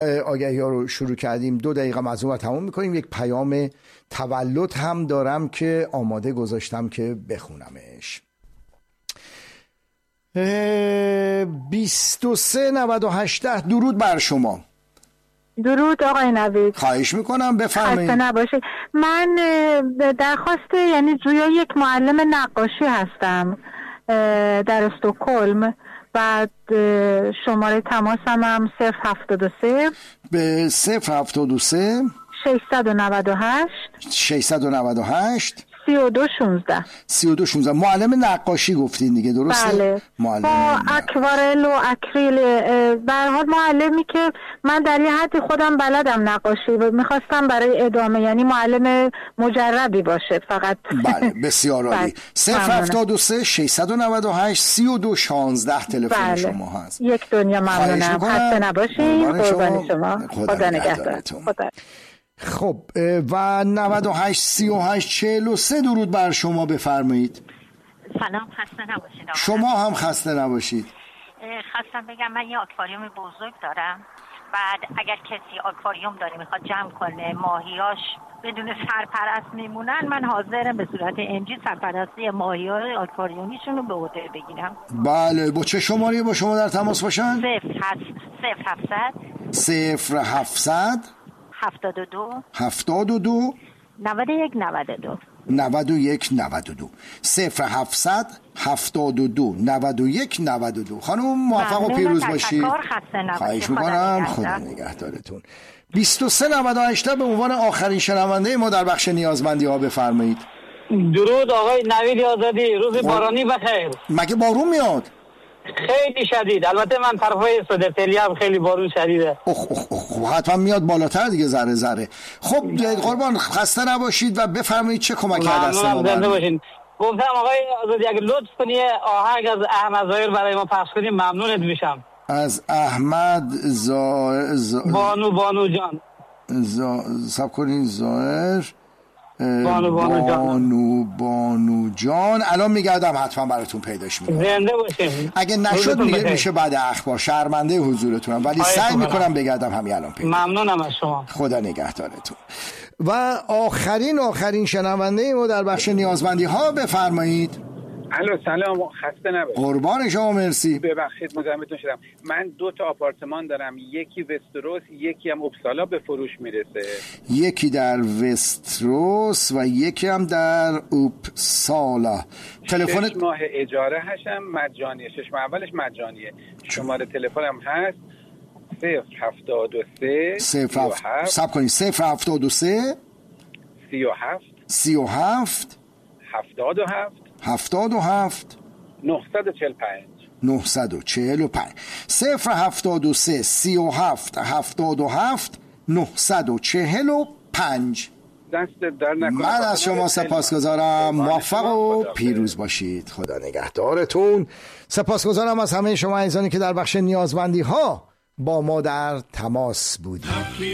آگهی ها رو شروع کردیم. 2 دقیقه از اون تموم میکنیم. یک پیام تولد هم دارم که آماده گذاشتم که بخونمش. 2398. درود بر شما. درود آقای نوید. خواهش میکنم بفرمایید. خسته نباشید. من درخواست یعنی جویا یک معلم نقاشی هستم در استکهلم. بعد شماره تماسم هم 073 به 073 698 3216. معلم نقاشی گفتین دیگه، درسته؟ بله. معلم با اکوارل و اکریل، به هر حال معلمی که من در یه حدی خودم بلدم نقاشی و میخواستم برای ادامه، یعنی معلم مجربی باشه فقط. بله بسیار عالی. 073 698 3216 تلفن شما هست. یک دنیا ممنونم. خسته نباشید. قربان شما. خدا نگهدارتون. خب و 98 38 43. درود بر شما، بفرمایید. سلام، خسته نباشید. شما هم خسته نباشید. خواستم بگم من یه آکواریوم بزرگ دارم. بعد اگر کسی آکواریوم داره میخواد جمع کنه ماهیاش بدون سرپرست میمونن، من حاضرم به صورت امجی سرپرستی ماهی‌های آکواریومیشون رو به عهده بگیرم. بله. با چه شماری با شما در تماس باشن؟ 0700 72 91 92 0700 72 91 92. خانم موفق و پیروز باشید. خواهش میکنم. خدا نگهدارتون. 2398 به عنوان آخرین شنونده ما در بخش نیازمندی ها بفرمایید. درود آقای نوید آزادی، روز بارانی بخیر. مگه بارون میاد؟ خیلی شدید. البته من طرفای سودتلی هم خیلی بارون شدیده. حتما میاد بالاتر دیگه ذره ذره. خب قربان خسته نباشید و بفرمایید چه کمکی هستم. زنده باشین. گفتم آقای آزادی اگه لطف کنی آهنگ از احمد ظاهر برای ما پخش کنی ممنونت میشم. از احمد بانو جان. سب کنین ظاهر بانو جان. الان میگردم حتما براتون پیداش میکنم. زنده باشین. اگه نشد میشه بعد اخبار. شرمنده حضورتونم ولی سعی میکنم بگردم همین الان پیدا. ممنونم از شما. خدا نگهدارتون. و آخرین شنونده ما در بخش نیازمندی ها بفرمایید. الو سلام، خسته نباشید. قربان شما، مرسی. ببخشید مزاحمتون شدم. من 2 تا آپارتمان دارم، یکی وستروس یکی هم اپسالا به فروش میرسه. یکی در وستروس و یکی هم در اوپسالا. تلفن 6 ماه اجاره هشم مجانیه. 6 ماه اولش مجانیه. شماره تلفنم هست 073 سب کنید 073 37 77 945 073 37 77 945. دست در نکنه. من از شما سپاسگزارم. موفق و پیروز باشید. خدا نگهدارتون. سپاسگزارم از همه شما عزیزانی که در بخش نیازمندی ها با ما در تماس بودید.